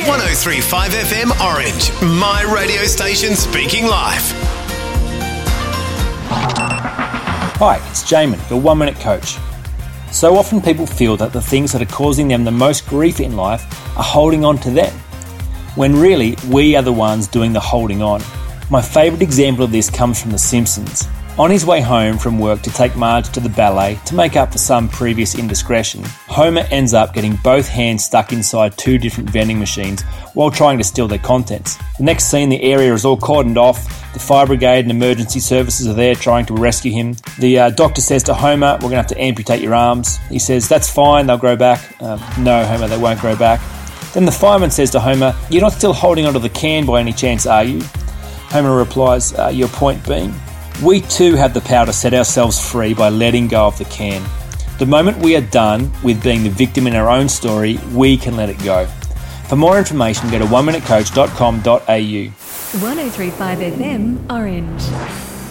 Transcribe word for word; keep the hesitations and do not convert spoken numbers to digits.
one oh three point five F M Orange, my radio station speaking life. Hi, it's Jamin, your one-minute coach. So often people feel that the things that are causing them the most grief in life are holding on to them, when really we are the ones doing the holding on. My favourite example of this comes from The Simpsons. On his way home from work to take Marge to the ballet to make up for some previous indiscretion, Homer ends up getting both hands stuck inside two different vending machines while trying to steal their contents. The next scene, the area is all cordoned off. The fire brigade and emergency services are there trying to rescue him. The uh, doctor says to Homer, "We're going to have to amputate your arms." He says, "That's fine, they'll grow back." Uh, no, Homer, they won't grow back. Then the fireman says to Homer, "You're not still holding onto the can by any chance, are you?" Homer replies, uh, "Your point being?" We too have the power to set ourselves free by letting go of the can. The moment we are done with being the victim in our own story, we can let it go. For more information, go to one minute coach dot com dot a u. one oh three point five F M Orange.